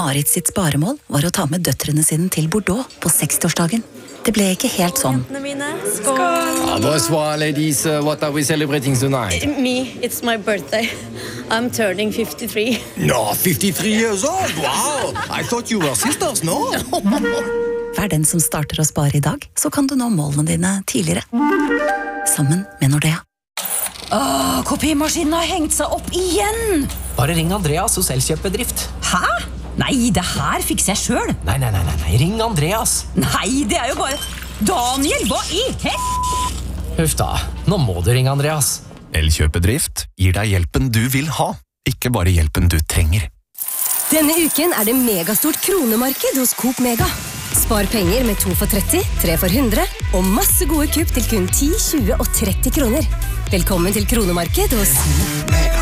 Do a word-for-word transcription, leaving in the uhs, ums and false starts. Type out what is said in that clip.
Marit sitt sparemål var å ta med døtrene sine til Bordeaux på sekstiårsdagen. Det ble ikke helt sånn. Skål! Ah, bonsoir, ladies. Uh, what are we celebrating tonight? Me, it's my birthday. I'm turning fifty-three. No, fifty-three years old. Wow! I thought you were sisters, no? Vær den som starter å spare i dag, så kan du nå målene dine tidligere. Sammen med Nordea. Åh, kopimaskinen har hengt seg opp igjen! Bare ring Andreas hos Elkjøpbedrift. Hæ? Nei, det her fikser jeg selv. Nei, nei, nei, nei, nei. Ring Andreas. Nei, det er jo bare... Daniel, hva i hel... Huff da, nå må du ringe Andreas. Elkjøpbedrift gir deg hjelpen du vil ha, ikke bare hjelpen du trenger. Denne uken er det megastort kronemarked hos Coop Mega. Spar penger med to for tretti, tre for hundre, og masse gode kupp til kun ti, tjue og tretti kroner. Velkommen til kronemarked hos Coop Mega.